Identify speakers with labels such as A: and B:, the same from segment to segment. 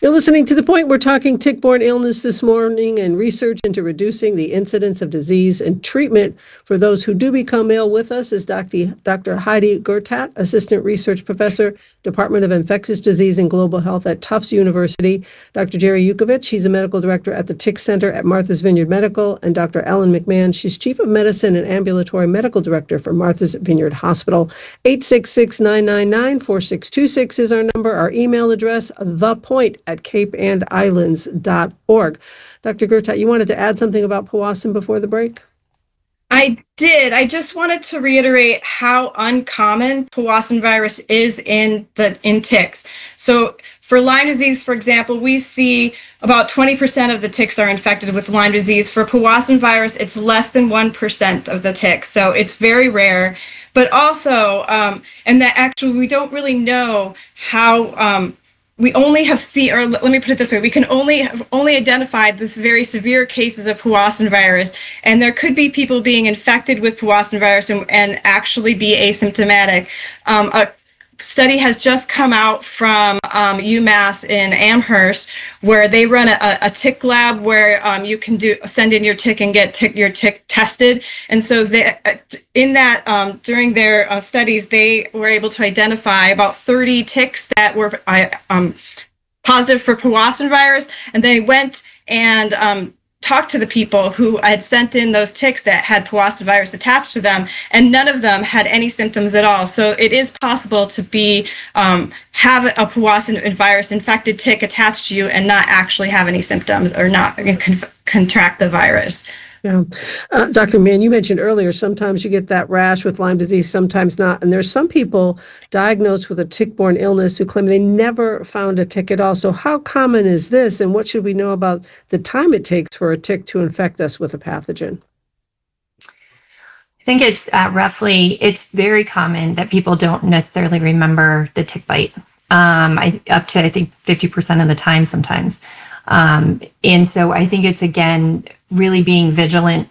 A: You're listening to The Point. We're talking tick-borne illness this morning and research into reducing the incidence of disease and treatment for those who do become ill. With us is Dr. Heidi Gurtat, Assistant Research Professor, Department of Infectious Disease and Global Health at Tufts University. Dr. Jerry Yukovich, he's a medical director at the Tick Center at Martha's Vineyard Medical. And Dr. Ellen McMahon, she's Chief of Medicine and Ambulatory Medical Director for Martha's Vineyard Hospital. 866-999-4626 is our number. Our email address, thepoint@capeandislands.org. Dr. Gurtat, you wanted to add something about Powassan before the break?
B: I did. I just wanted to reiterate how uncommon Powassan virus is in ticks. So for Lyme disease, for example, we see about 20% of the ticks are infected with Lyme disease. For Powassan virus, it's less than 1% of the ticks. So it's very rare. But also, and that actually we don't really know how, we only have or let me put it this way, we can only identify this very severe cases of Powassan virus, and there could be people being infected with Powassan virus and actually be asymptomatic. A study has just come out from UMass in Amherst, where they run a tick lab where you can send in your tick and get your tick tested. And so in that during their studies, they were able to identify about 30 ticks that were positive for Powassan virus, and they went and talked to the people who had sent in those ticks that had Powassan virus attached to them, and none of them had any symptoms at all. So it is possible to have a Powassan virus infected tick attached to you and not actually have any symptoms or not contract the virus.
A: Yeah. Dr. Mann, you mentioned earlier, sometimes you get that rash with Lyme disease, sometimes not. And there's some people diagnosed with a tick-borne illness who claim they never found a tick at all. So how common is this, and what should we know about the time it takes for a tick to infect us with a pathogen?
C: I think it's it's very common that people don't necessarily remember the tick bite, up to, I think, 50% of the time sometimes. And so I think it's, again, really being vigilant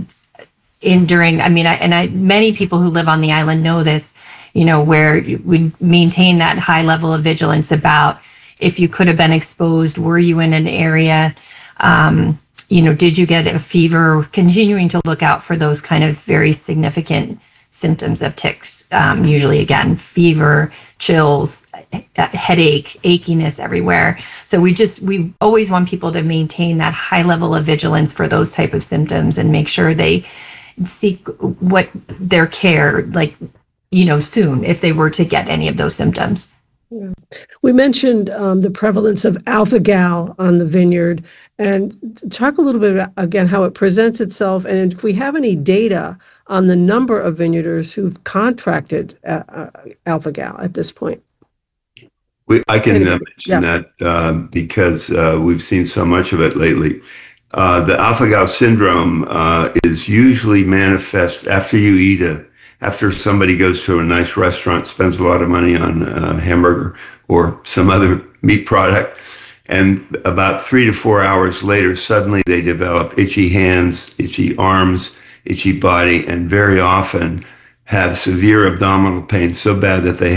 C: many people who live on the island know this, where we maintain that high level of vigilance about if you could have been exposed, were you in an area, did you get a fever, continuing to look out for those kind of very significant symptoms of ticks, usually, again, fever, chills, headache, achiness everywhere. So we always want people to maintain that high level of vigilance for those type of symptoms and make sure they seek what their care, soon, if they were to get any of those symptoms.
A: Yeah. We mentioned the prevalence of alpha-gal on the vineyard, and talk a little bit about, again, how it presents itself, and if we have any data on the number of vineyarders who've contracted alpha-gal at this point.
D: I can mention that because we've seen so much of it lately. The alpha-gal syndrome is usually manifest after somebody goes to a nice restaurant, spends a lot of money on a hamburger or some other meat product, and about 3 to 4 hours later, suddenly they develop itchy hands, itchy arms, itchy body, and very often have severe abdominal pain so bad that they